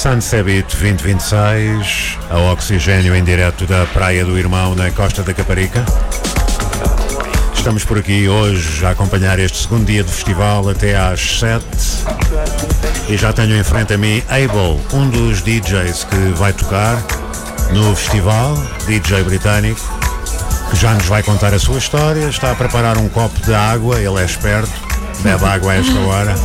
Sunsebit 2026, a oxigênio em direto da Praia do Irmão, na Costa da Caparica. Estamos por aqui hoje a acompanhar este segundo dia do festival até às 7 e já tenho em frente a mim Abel, um dos DJs que vai tocar no festival, DJ britânico, que já nos vai contar a sua história. Está a preparar um copo de água, ele é esperto, bebe água a esta hora.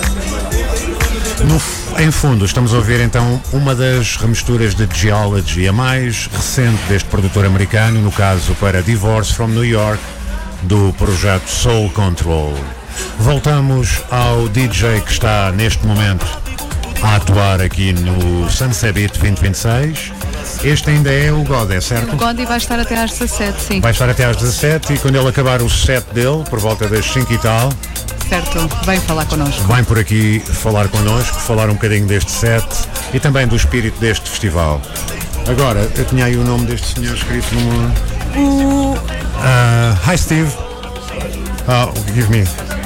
Em fundo, estamos a ouvir então uma das remisturas de Geology, a mais recente deste produtor americano, no caso para Divorce from New York, do projeto Soul Control. Voltamos ao DJ que está neste momento a atuar aqui no Sunsebit 2026. Este ainda é o God, é certo? O God vai estar até às 17, sim. Vai estar até às 17 e quando ele acabar o set dele, por volta das 5 e tal... Certo, vem falar connosco. Vem por aqui falar connosco, falar um bocadinho deste set e também do espírito deste festival. Agora, eu tinha aí o nome deste senhor escrito no... Hi Steve. Give me.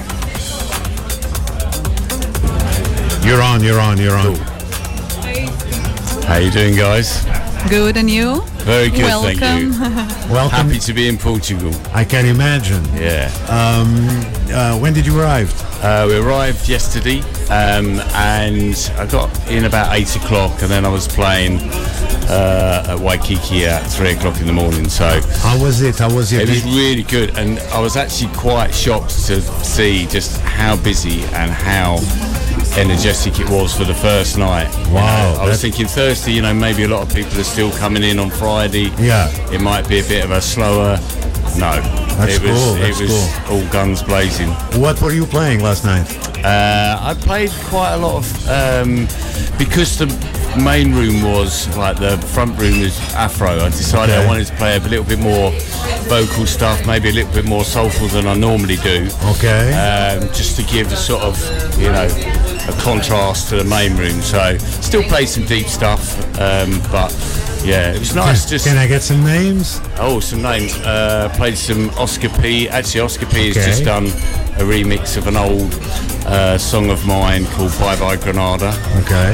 You're on. Cool. How you doing, guys? Good, and you? Very good, Welcome. thank you. Welcome. Happy to be in Portugal. I can imagine. Yeah. When did you arrive? We arrived yesterday, and I got in about 8 o'clock, and then I was playing at Waikiki at 3 o'clock in the morning. So How was it? it was really good, and I was actually quite shocked to see just how busy and how energetic it was for the first night. Wow. I was thinking Thursday, maybe a lot of people are still coming in on Friday. Yeah. It might be a bit of a slower. No. That's cool. It was all guns blazing. What were you playing last night? I played quite a lot of because the main room was like the front room was Afro. I decided I wanted to play a little bit more vocal stuff, maybe a little bit more soulful than I normally do. Okay. Just to give a sort of a contrast to the main room. So still played some deep stuff, but yeah, it was nice. Can I get some names? Oh, some names. Played some Oscar P. Actually, Oscar P has just done a remix of an old song of mine called Bye Bye Granada. Okay.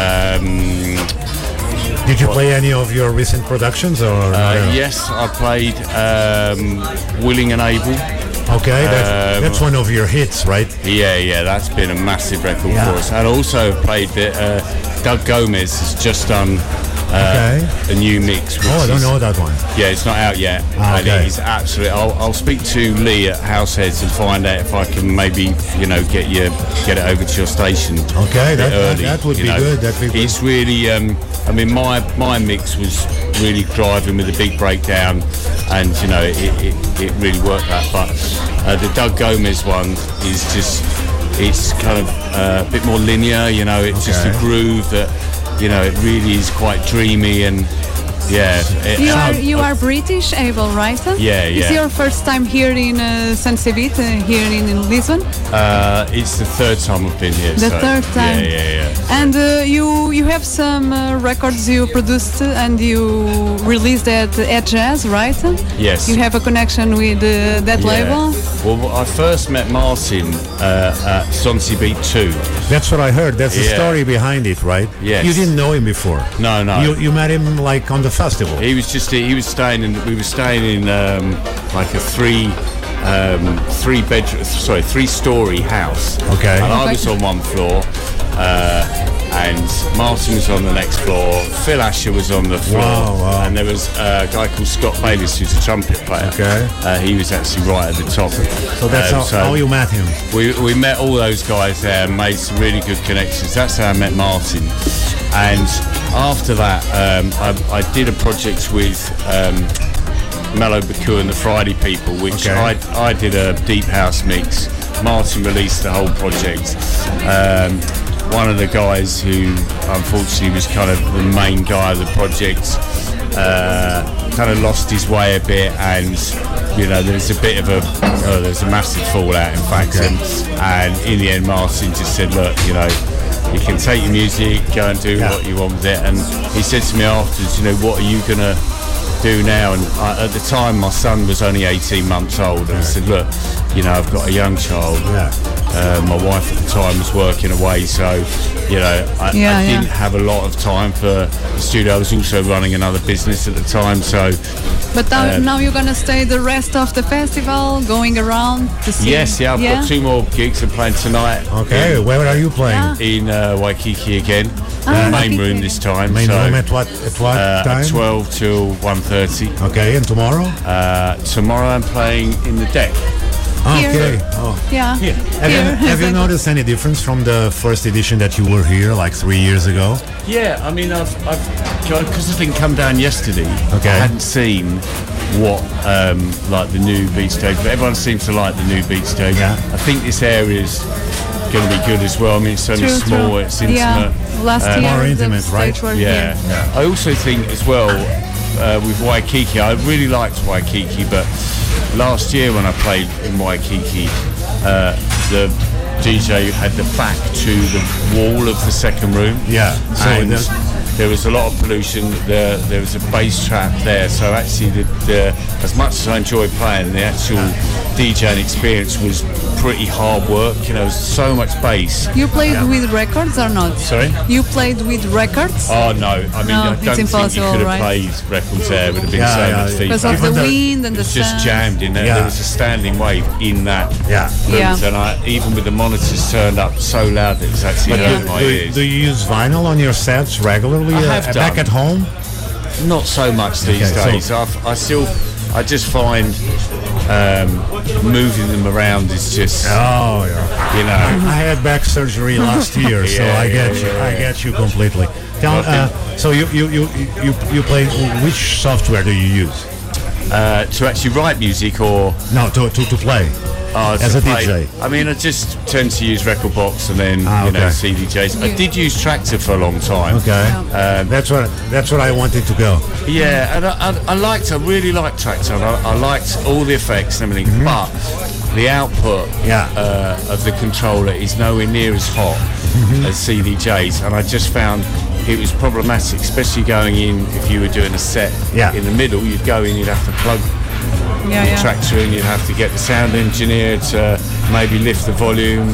Did you play any of your recent productions? Or Yes, I played Willing and Able. Okay, that's one of your hits, right? Yeah, that's been a massive record for us. And also played Doug Gomez has just done a new mix. I don't know that one. Yeah, it's not out yet. And it's absolutely. I'll speak to Lee at Househeads and find out if I can maybe get it over to your station. Okay, that would be good. It's really. My mix was really driving with a big breakdown, and it really worked that. But the Doug Gomez one is just. It's kind of a bit more linear. It's just a groove that. It really is quite dreamy and You are British, Abel, right? Yeah. Is your first time here in Sunsebit, here in Lisbon? It's the third time I've been here. Third time. Yeah. And you have some records you produced and you released at Jazz, right? Yes. You have a connection with that label? Well, I first met Martin at Sunsebit 2. That's what I heard. That's the story behind it, right? Yes. You didn't know him before. No. You met him like on the festival. We were staying in like a three-story house. Okay. And I was on one floor, and Martin was on the next floor. Phil Asher was on the floor, and there was a guy called Scott Bayliss who's a trumpet player. Okay. He was actually right at the top. So that's how you met him. We met all those guys there and made some really good connections. That's how I met Martin. And after that, I did a project with Mellow Baku and the Friday People, which I did a deep house mix. Martin released the whole project. One of the guys who unfortunately was kind of the main guy of the project kind of lost his way a bit, and there's a bit of there's a massive fallout, in fact. And in the end, Martin just said, look, you can take your music, go and do what you want with it. And he said to me afterwards, what are you going to do now? And at the time, my son was only 18 months old. And I said, look, you know, I've got a young child. Yeah. My wife at the time was working away, so you know I didn't have a lot of time for the studio. I was also running another business at the time, so. But now you're gonna stay the rest of the festival, going around to see. Yes, yeah, I've got 2 more gigs. I'm playing tonight. Okay, where are you playing? In Waikiki again. Main Waikiki room this time. Main room at what time? 12 till 1:30. Okay, and tomorrow? Tomorrow I'm playing in the deck. Okay. Oh. Yeah. Have you noticed any difference from the first edition that you were here like 3 years ago? Yeah, I mean, I've because I didn't come down yesterday. Okay. I hadn't seen what like the new beach stage, but everyone seems to like the new beach stage. Yeah. I think this area's going to be good as well. I mean, it's only small, it's intimate. Yeah. Last year, more intimate, the right? stage was Yeah. here. I also think as well with Waikiki, I really liked Waikiki, but last year when I played in Waikiki, the DJ had the back to the wall of the second room. Yeah. So And there was a lot of pollution. There was a bass trap there. So actually, as much as I enjoyed playing, the actual DJing experience was pretty hard work. You know, so much bass. You played with records or not? Sorry? You played with records? Oh no! I mean, No, I it's don't think you impossible, could have right? played records there. It would have been Yeah, so yeah, much yeah. deeper. Because of Even the though wind and the It's just sound. jammed in there. Yeah. There was a standing wave in that Yeah. room, Yeah. and even with the monitors turned up so loud that it was actually hurting my ears. Do you use vinyl on your sets regularly? I have back done. at home? Not so much these Okay, days. I just find moving them around is just, Oh, yeah. you know. I had back surgery last year, so Yeah, I get yeah, you. yeah, I get you completely. So you play. Which software do you use? To actually write music or No, to play. As to a play. DJ. I mean, I just tend to use Rekordbox and then you know okay. CDJs. I did use Traktor for a long time. Okay, that's what I wanted to go. Yeah, and I really liked Traktor. And I liked all the effects and everything, but the output of the controller is nowhere near as hot as CDJs, and I just found it was problematic, especially going in if you were doing a set in the middle. You'd go in, you'd have to plug the Traktor in, you'd have to get the sound engineer to maybe lift the volume.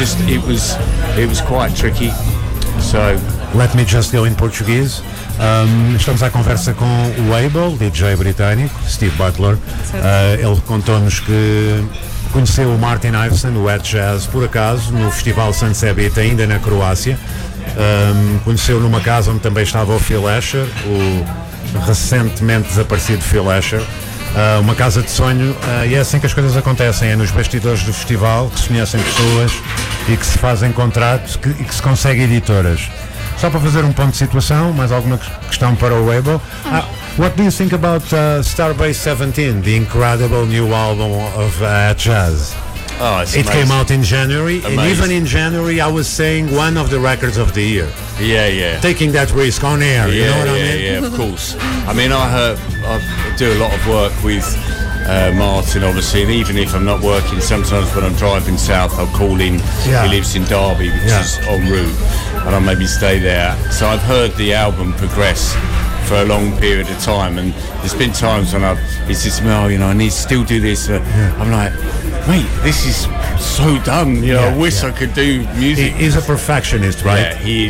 It was quite tricky. So Let me just go in Portuguese. Estamos à conversa com o Abel, DJ britânico, Steve Butler. Ele contou-nos que conheceu o Martin Iveson, o Ed Jazz, por acaso, no Festival Sunsebit, ainda na Croácia. Conheceu numa casa onde também estava o Phil Asher, o recentemente desaparecido Phil Asher. Uma casa de sonho, e é assim que as coisas acontecem, é nos bastidores do festival que se conhecem pessoas e que se fazem contratos e que se conseguem editoras. Só para fazer um ponto de situação, mais alguma questão para o Abel? What do you think about Starbase 17, the incredible new album of Jazz? oh, it's It amazing. came out in January, and Amazing. even in January I was saying one of the records of the year. Yeah. Taking that risk on air, you know what I mean? Yeah, of course. I mean, I do a lot of work with Martin, obviously, and even if I'm not working, sometimes when I'm driving south, I'll call in. Yeah. He lives in Derby, which is en route, and I'll maybe stay there. So I've heard the album progress for a long period of time, and there's been times when he says to me, oh, you know, I need to still do this. I'm like, mate, this is so done. You know, I wish I could do music. He's a perfectionist, right?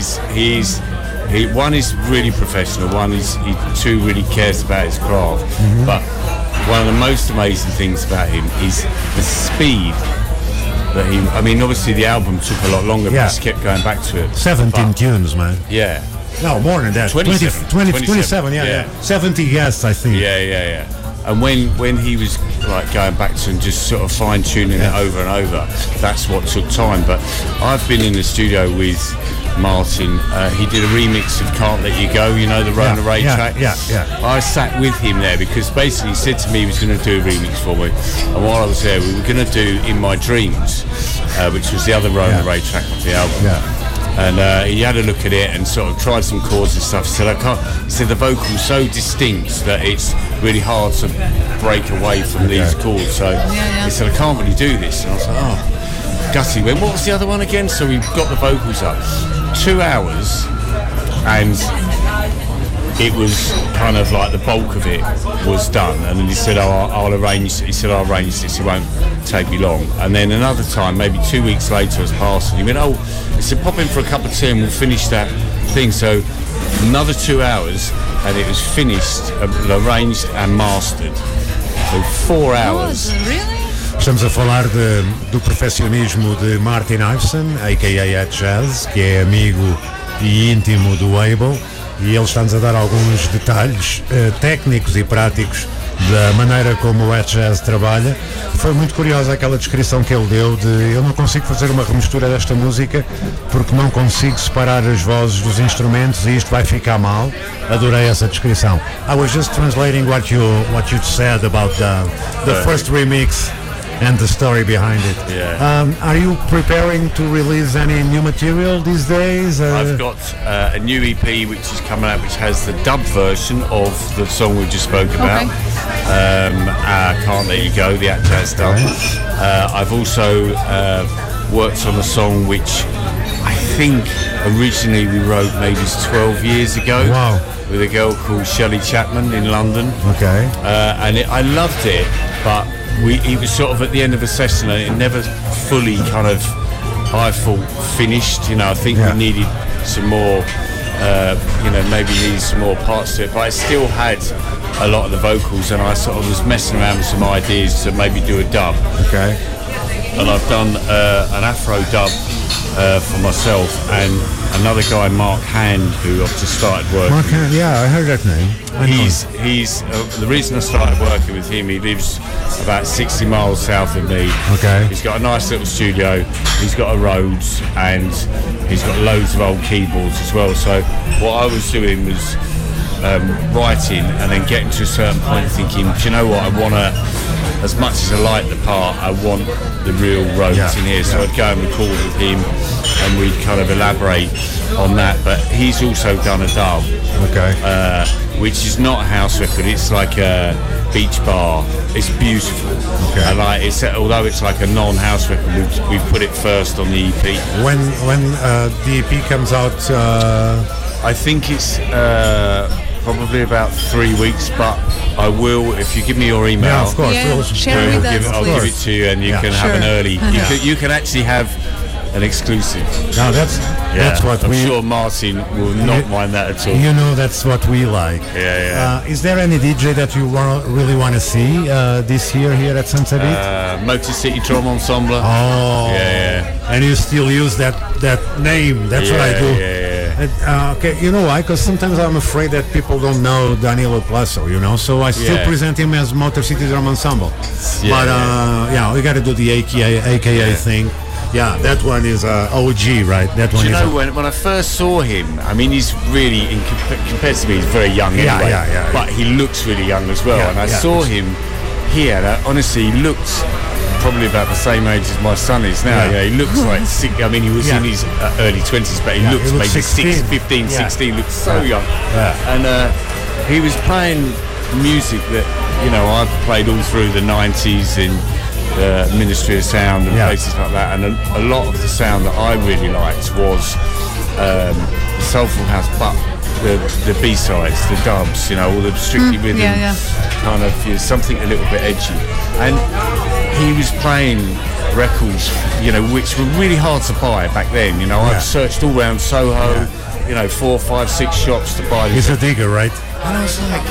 Yeah, one is really professional. Two really cares about his craft. But one of the most amazing things about him is the speed that he. I mean, obviously the album took a lot longer, but he just kept going back to it. 17 tunes, man. Yeah. No, more than that. 27. 27, yeah. 70 guests, I think. Yeah. And when he was like going back to and just sort of fine tuning it over and over, that's what took time. But I've been in the studio with Martin. He did a remix of "Can't Let You Go," you know, the Rona Ray track. Yeah. I sat with him there because basically he said to me he was going to do a remix for me, and while I was there, we were going to do "In My Dreams," which was the other Rona Ray track of the album. Yeah. And he had a look at it and sort of tried some chords and stuff. He said, I can't. He said the vocal's so distinct that it's really hard to break away from these chords. So he said, I can't really do this. And I was like, oh, gutty. Went, what was the other one again? So we got the vocals up. 2 hours, and it was kind of like the bulk of it was done, and then he said, I'll arrange this, it won't take me long. And then another time, maybe 2 weeks later, I was passing, he went, he said, pop in for a cup of tea and we'll finish that thing. So another 2 hours and it was finished, arranged and mastered. So 4 hours. Really? Estamos a falar do perfeccionismo de Martin Iveson, a.k.a. Ed Jazz, que é amigo e íntimo do Abel, e ele está-nos a dar alguns detalhes técnicos e práticos da maneira como o Ed Jazz trabalha. Foi muito curiosa aquela descrição que ele deu de eu não consigo fazer uma remistura desta música porque não consigo separar as vozes dos instrumentos e isto vai ficar mal. Adorei essa descrição. I was just translating what you said about the first remix and the story behind it. Yeah. Are you preparing to release any new material these days? I've got a new EP which is coming out, which has the dub version of the song we just spoke about. Okay. Can't Let You Go, the Jazz dub. I've also worked on a song which I think originally we wrote maybe 12 years ago. Wow. With a girl called Shelley Chapman in London. Okay. And I loved it, but it was sort of at the end of a session and it never fully kind of, I thought, finished. I think we needed some more, maybe needed some more parts to it, but I still had a lot of the vocals and I sort of was messing around with some ideas to maybe do a dub. Okay. And I've done an Afro dub for myself and another guy, Mark Hand, who I've just started working. Mark Hand, yeah, I heard that name. He's the reason I started working with him. He lives about 60 miles south of me. Okay. He's got a nice little studio. He's got a Rhodes and he's got loads of old keyboards as well. So what I was doing was writing and then getting to a certain point thinking, do you know what, I want to, as much as I like the part, I want the real Rhodes in here. So I'd go and record with him and we'd kind of elaborate on that. But he's also done a dub, which is not a house record. It's like a beach bar. It's beautiful. And although it's like a non-house record, we put it first on the EP. When the EP comes out, I think it's probably about 3 weeks, but I will, if you give me your email. Yeah, of course. Yeah, share with us, I'll give it to you and you can have an early. You can actually have an exclusive. No, that's what I'm sure Martin will not mind that at all. That's what we like. Is there any DJ that you really want to see this year here at Sunset Beat? Motor City Drum Ensemble. Oh, and you still use that name. That's what I do. Okay, you know why? Because sometimes I'm afraid that people don't know Danilo Plasso, so I still present him as Motor City Drum Ensemble. But we got to do the AKA thing. Yeah, that one is OG, right? That one. When I first saw him, I mean, he's really, compared to me, he's very young anyway. But he looks really young as well. And I saw him here. Honestly, he looked probably about the same age as my son is now. He looks like he was in his early 20s, but he looks maybe 15, 16, looks so young. And he was playing music that, I've played all through the 90s in Ministry of Sound and places like that. And a lot of the sound that I really liked was soulful house, but the B-sides, the dubs, all the strictly rhythm, kind of something a little bit edgy. And he was playing records, which were really hard to buy back then. I've searched all around Soho, 4, 5, 6 shops to buy this. He's a digger, right? And I was like,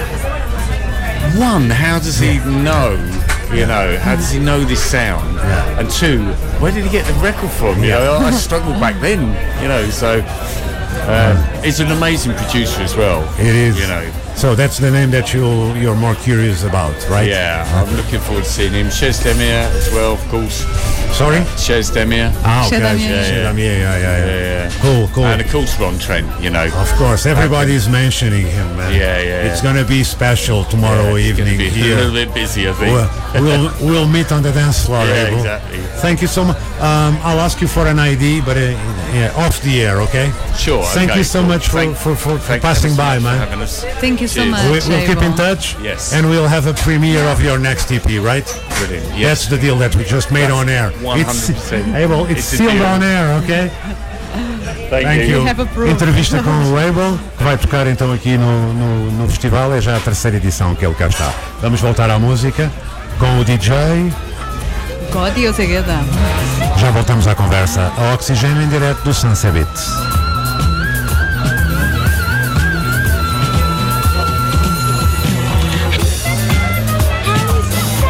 one, how does he know? How does he know this sound? And two, where did he get the record from? I struggled back then, so he's an amazing producer as well. It is. So that's the name that you're more curious about, right? Yeah, I'm looking forward to seeing him. Chez Demir as well, of course. Sorry? Chez Demir. Okay. Yeah. Cool. And of course Ron Trent, Of course, everybody's mentioning him, man. It's going to be special tomorrow evening be here. A little bit busy, I think. We'll meet on the dance floor. Exactly. Thank you so much. I'll ask you for an ID, but off the air, okay? Sure. Thank you so much for passing by, man. Thank you so much. We'll keep in touch. Yes. And we'll have a premiere of your next EP, right? Brilliant. Yes. That's the deal that we just made on air. 100%. It's sealed on air, okay? Thank you. We have approved. Entrevista com o Abel, que vai tocar então aqui no festival, é já a terceira edição que ele cá está. Vamos voltar à música com o DJ. God, Segeda. Já voltamos à conversa. A Oxigênio em direto do Sunset Beat.